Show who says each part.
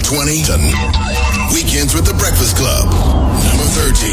Speaker 1: 9:20 to Weekends with the Breakfast Club. Number 13.